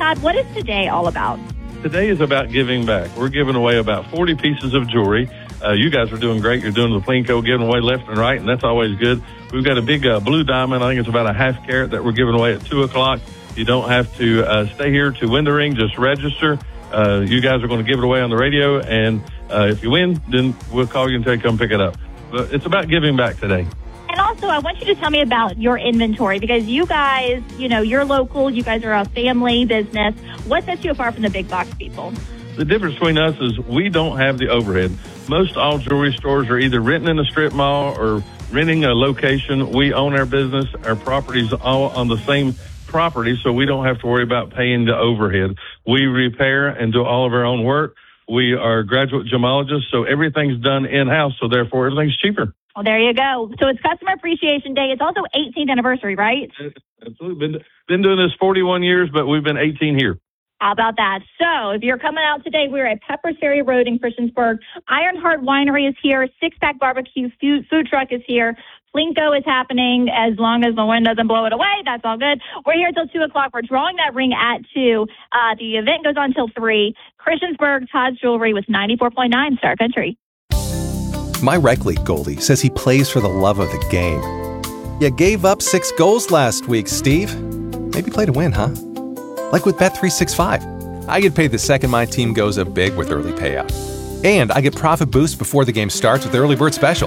Todd, what is today all about? Today is about giving back. We're giving away about 40 pieces of jewelry. You guys are doing great. You're doing the Plinko, giving away left and right, and that's always good. We've got a big blue diamond. I think it's about a half carat that we're giving away at 2 o'clock. You don't have to stay here to win the ring. Just register. You guys are going to give it away on the radio, and if you win, then we'll call you and tell you to come pick it up. But it's about giving back today. And also, I want you to tell me about your inventory, because you guys, you're local. You guys are a family business. What sets you apart from the big box people? The difference between us is we don't have the overhead. Most all jewelry stores are either renting in a strip mall or renting a location. We own our business. Our property's all on the same property, so we don't have to worry about paying the overhead. We repair and do all of our own work. We are graduate gemologists, so everything's done in-house, so therefore everything's cheaper. Well, there you go. So it's Customer Appreciation Day. It's also 18th anniversary, right? Absolutely. Been doing this 41 years, but we've been 18 here. How about that? So if you're coming out today, we're at Pepper's Ferry Road in Christiansburg. Ironheart Winery is here. Six Pack Barbecue food truck is here. Plinko is happening. As long as the wind doesn't blow it away, that's all good. We're here till 2 o'clock. We're drawing that ring at 2. The event goes on till 3. Christiansburg, Todd's Jewelry with 94.9 Star Country. My rec league goalie says he plays for the love of the game. You gave up 6 goals last week, Steve. Maybe play to win, huh? Like with Bet365. I get paid the second my team goes up big with early payout. And I get profit boost before the game starts with the early bird special.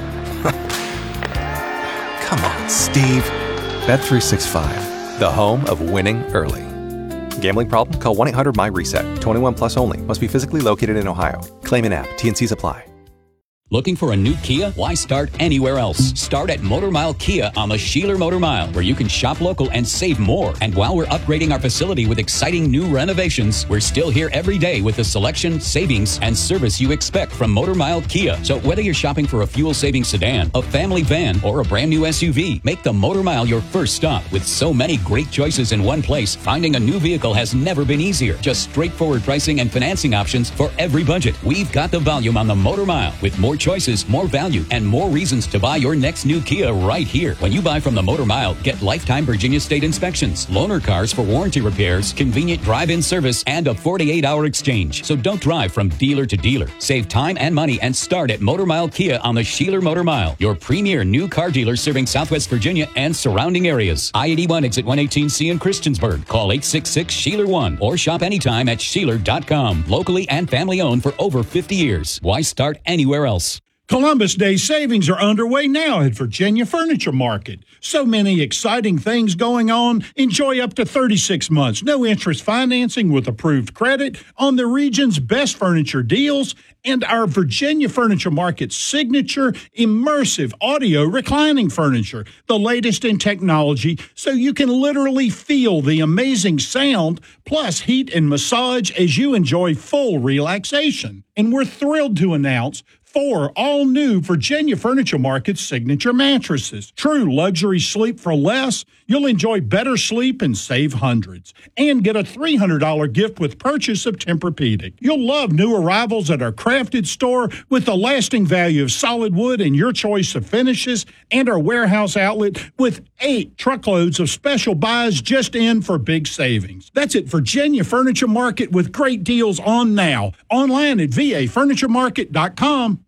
Come on, Steve. Bet365, the home of winning early. Gambling problem? Call 1-800-MY-RESET. 21 plus only. Must be physically located in Ohio. Claim in app. T&Cs apply. Looking for a new Kia? Why start anywhere else? Start at Motor Mile Kia on the Sheeler Motor Mile, where you can shop local and save more. And while we're upgrading our facility with exciting new renovations, we're still here every day with the selection, savings, and service you expect from Motor Mile Kia. So whether you're shopping for a fuel-saving sedan, a family van, or a brand new SUV, make the Motor Mile your first stop. With so many great choices in one place, finding a new vehicle has never been easier. Just straightforward pricing and financing options for every budget. We've got the volume on the Motor Mile, with more choices, more value, and more reasons to buy your next new Kia right here. When you buy from the Motor Mile, get lifetime Virginia State inspections, loaner cars for warranty repairs, convenient drive-in service, and a 48-hour exchange. So don't drive from dealer to dealer. Save time and money and start at Motor Mile Kia on the Sheeler Motor Mile, your premier new car dealer serving Southwest Virginia and surrounding areas. I-81 exit 118C in Christiansburg. Call 866-SHEELER1 or shop anytime at Sheeler.com. Locally and family owned for over 50 years. Why start anywhere else? Columbus Day savings are underway now at Virginia Furniture Market. So many exciting things going on. Enjoy up to 36 months, no interest financing with approved credit on the region's best furniture deals and our Virginia Furniture Market signature immersive audio reclining furniture, the latest in technology, so you can literally feel the amazing sound, plus heat and massage as you enjoy full relaxation. And we're thrilled to announce 4 all-new Virginia Furniture Market signature mattresses. True luxury sleep for less. You'll enjoy better sleep and save hundreds. And get a $300 gift with purchase of Tempur-Pedic. You'll love new arrivals at our crafted store with the lasting value of solid wood and your choice of finishes, and our warehouse outlet with 8 truckloads of special buys just in for big savings. That's at Virginia Furniture Market with great deals on now. Online at vafurnituremarket.com.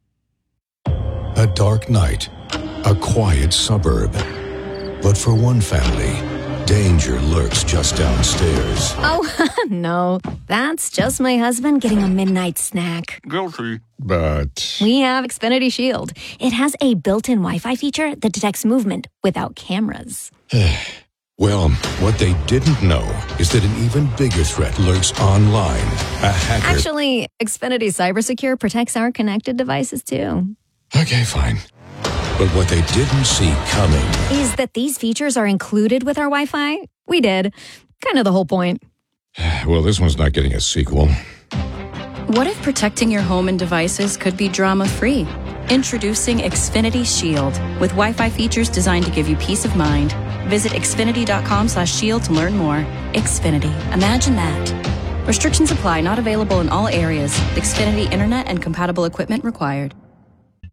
A dark night, a quiet suburb. But for one family, danger lurks just downstairs. Oh, no. That's just my husband getting a midnight snack. Guilty. But We have Xfinity Shield. It has a built-in Wi-Fi feature that detects movement without cameras. well, what they didn't know is that an even bigger threat lurks online. A hacker. Actually, Xfinity CyberSecure protects our connected devices, too. Okay, fine. But what they didn't see coming is that these features are included with our Wi-Fi. We did. Kind of the whole point. Well, this one's not getting a sequel. What if protecting your home and devices could be drama-free? Introducing Xfinity Shield, with Wi-Fi features designed to give you peace of mind. Visit xfinity.com/shield to learn more. Xfinity. Imagine that. Restrictions apply. Not available in all areas. Xfinity Internet and compatible equipment required.